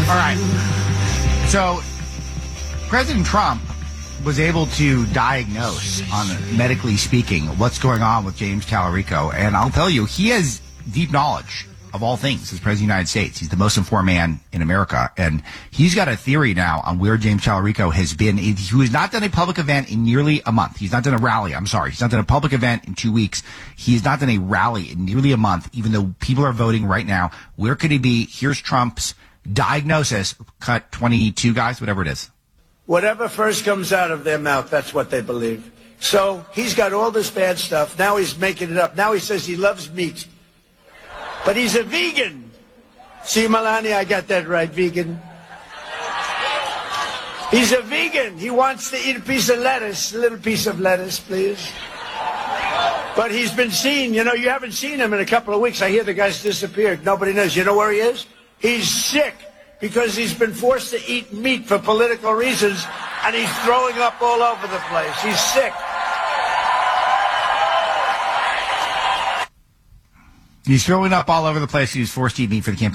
All right. So, President Trump was able to diagnose, medically speaking, what's going on with James Tallarico. And I'll tell you, he has deep knowledge of all things as President of the United States. He's the most informed man in America. And he's got a theory now on where James Tallarico has been. He has not done a public event in nearly a month. He's not done a rally. I'm sorry. He's not done a public event in 2 weeks. He's not done a rally in nearly a month, even though people are voting right now. Where could he be? Here's Trump's diagnosis. Cut 22 guys, whatever it is. Whatever first comes out of their mouth, that's what they believe. So he's got all this bad stuff. Now he's making it up. Now he says he loves meat. But he's a vegan. See, Melania, I got that right, vegan. He's a vegan. He wants to eat a piece of lettuce, a little piece of lettuce, please. But he's been seen. You know, you haven't seen him in a couple of weeks. I hear the guy's disappeared. Nobody knows. You know where he is? He's sick because he's been forced to eat meat for political reasons, and he's throwing up all over the place. He's sick. He's throwing up all over the place. He was forced to eat meat for the campaign.